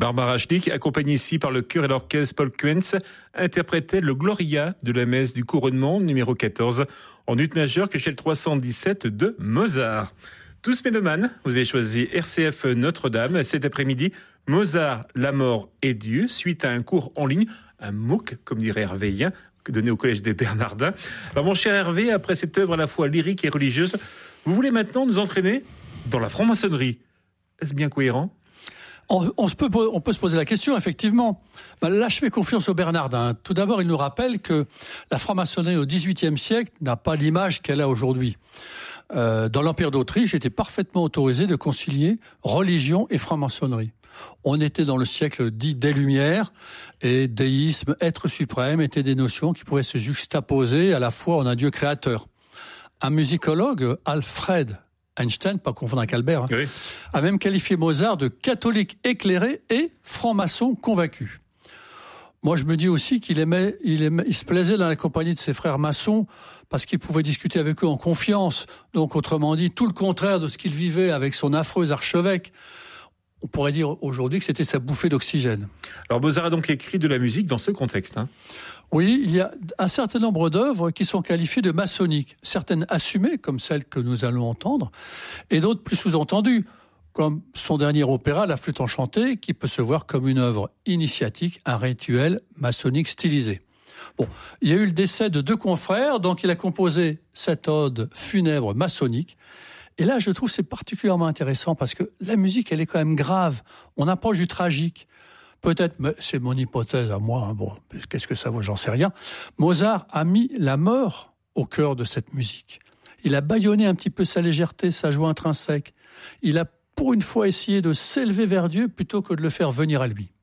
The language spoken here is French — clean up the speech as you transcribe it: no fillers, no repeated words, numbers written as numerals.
Barbara Schlick, accompagnée ici par le chœur et l'orchestre Paul Kuentz, interprétait le Gloria de la messe du couronnement numéro 14 en ut majeur Köchel 317 de Mozart. Tous mélomanes, vous avez choisi RCF Notre-Dame cet après-midi. Mozart, la mort et Dieu, suite à un cours en ligne, un MOOC, comme dirait Hervé, donné au Collège des Bernardins. Alors mon cher Hervé, après cette œuvre à la fois lyrique et religieuse, vous voulez maintenant nous entraîner dans la franc-maçonnerie. Est-ce bien cohérent ? On peut se poser la question, effectivement. Là, je fais confiance aux Bernardins. Tout d'abord, il nous rappelle que la franc-maçonnerie au XVIIIe siècle n'a pas l'image qu'elle a aujourd'hui. Dans l'Empire d'Autriche, il était parfaitement autorisé de concilier religion et franc-maçonnerie. On était dans le siècle dit des Lumières, et déisme, être suprême étaient des notions qui pouvaient se juxtaposer à la fois en un Dieu créateur. Un musicologue, Alfred Einstein, pas confondre avec Albert, oui, a même qualifié Mozart de catholique éclairé et franc-maçon convaincu. Moi, je me dis aussi qu'il il se plaisait dans la compagnie de ses frères maçons parce qu'il pouvait discuter avec eux en confiance. Donc, autrement dit, tout le contraire de ce qu'il vivait avec son affreux archevêque. On pourrait dire aujourd'hui que c'était sa bouffée d'oxygène. Alors, Mozart a donc écrit de la musique dans ce contexte. Oui, il y a un certain nombre d'œuvres qui sont qualifiées de maçonniques. Certaines assumées, comme celle que nous allons entendre, et d'autres plus sous-entendues, comme son dernier opéra, La Flûte enchantée, qui peut se voir comme une œuvre initiatique, un rituel maçonnique stylisé. Bon, il y a eu le décès de 2 confrères, donc il a composé cette ode funèbre maçonnique. Et là, je trouve que c'est particulièrement intéressant parce que la musique, elle est quand même grave. On approche du tragique. Peut-être, mais c'est mon hypothèse à moi, bon, qu'est-ce que ça vaut, j'en sais rien. Mozart a mis la mort au cœur de cette musique. Il a bâillonné un petit peu sa légèreté, sa joie intrinsèque. Il a pour une fois essayé de s'élever vers Dieu plutôt que de le faire venir à lui.